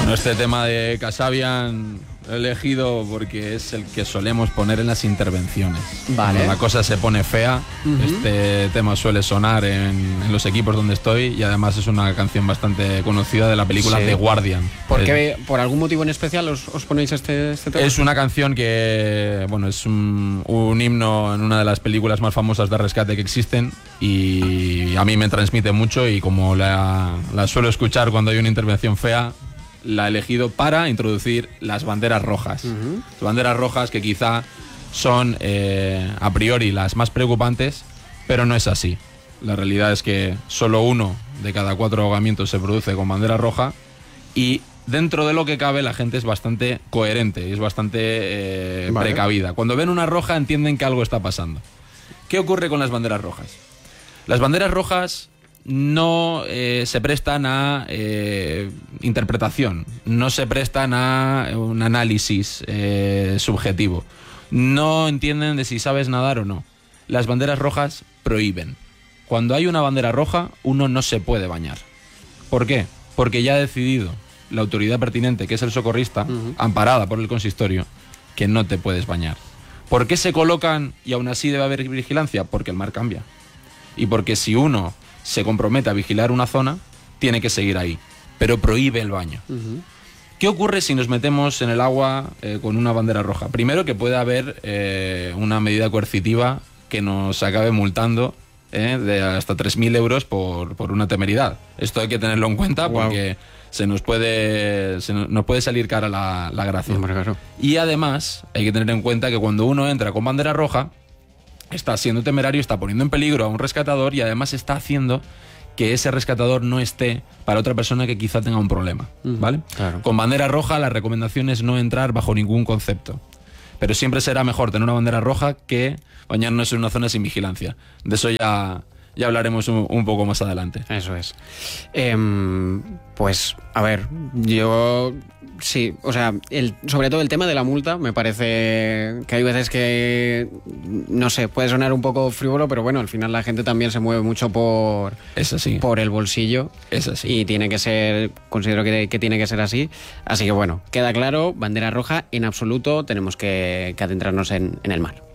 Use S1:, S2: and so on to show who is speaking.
S1: Bueno, este tema de Kasabian lo he elegido porque es el que solemos poner en las intervenciones.
S2: Vale.
S1: Cuando la cosa se pone fea, este tema suele sonar en los equipos donde estoy y además es una canción bastante conocida de la película The Guardian.
S2: ¿Por qué? ¿Por algún motivo en especial os ponéis este tema?
S1: Es una canción que, bueno, es un himno en una de las películas más famosas de rescate que existen y a mí me transmite mucho y como la suelo escuchar cuando hay una intervención fea, la he elegido para introducir las banderas rojas. Las banderas rojas que quizá son a priori las más preocupantes, pero no es así. La realidad es que solo 1 de cada 4 ahogamientos se produce con bandera roja y dentro de lo que cabe la gente es bastante coherente y es bastante precavida. Cuando ven una roja entienden que algo está pasando. ¿Qué ocurre con las banderas rojas? Las banderas rojas no se prestan a interpretación, no se prestan a un análisis subjetivo, no entienden de si sabes nadar o no. Las banderas rojas prohíben. Cuando hay una bandera roja, uno no se puede bañar. ¿Por qué? Porque ya ha decidido la autoridad pertinente, que es el socorrista, amparada por el consistorio, que no te puedes bañar. ¿Por qué se colocan y aún así debe haber vigilancia? Porque el mar cambia. Y porque si uno se compromete a vigilar una zona, tiene que seguir ahí, pero prohíbe el baño. ¿Qué ocurre si nos metemos en el agua con una bandera roja? Primero, que puede haber una medida coercitiva que nos acabe multando de hasta 3.000 euros por una temeridad. Esto hay que tenerlo en cuenta porque nos puede salir cara la gracia.
S2: Claro.
S1: Y además hay que tener en cuenta que cuando uno entra con bandera roja, está siendo temerario, está poniendo en peligro a un rescatador y además está haciendo que ese rescatador no esté para otra persona que quizá tenga un problema, ¿vale?
S2: Claro.
S1: Con bandera roja la recomendación es no entrar bajo ningún concepto. Pero siempre será mejor tener una bandera roja que bañarnos en una zona sin vigilancia. De eso ya hablaremos un poco más adelante.
S2: Eso es. Pues, a ver, yo sí, o sea, sobre todo el tema de la multa, me parece que hay veces que, no sé, puede sonar un poco frívolo, pero bueno, al final la gente también se mueve mucho por el bolsillo.
S1: Es así.
S2: Y tiene que ser, considero que tiene que ser así. Así que bueno, queda claro, bandera roja, en absoluto tenemos que adentrarnos en el mar.